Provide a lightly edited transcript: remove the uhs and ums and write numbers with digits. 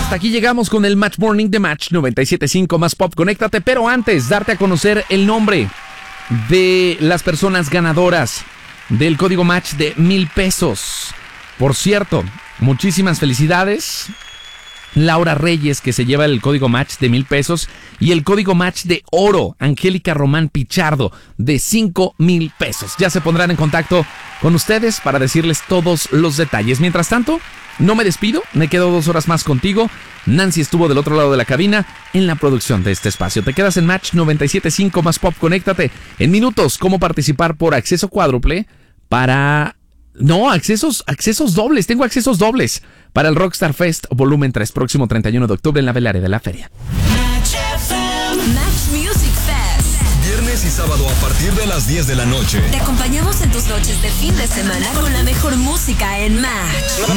hasta aquí llegamos con el Match Morning de Match 97.5 más Pop. Conéctate, pero antes, darte a conocer el nombre de las personas ganadoras del código Match de 1,000 pesos. Por cierto, muchísimas felicidades. Laura Reyes, que se lleva el código Match de 1,000 pesos, y el código Match de oro, Angélica Román Pichardo, de 5,000 pesos. Ya se pondrán en contacto con ustedes para decirles todos los detalles. Mientras tanto, no me despido, me quedo 2 horas más contigo. Nancy estuvo del otro lado de la cabina en la producción de este espacio. Te quedas en Match 97.5 más Pop. Conéctate en minutos. Cómo participar por acceso cuádruple para... No, accesos dobles. Tengo accesos dobles para el Rockstar Fest Volumen 3, próximo 31 de octubre en la Velaria de la Feria. Match Music Fest. Viernes y sábado a partir de las 10 de la noche. Te acompañamos en tus noches de fin de semana con la mejor música en Match.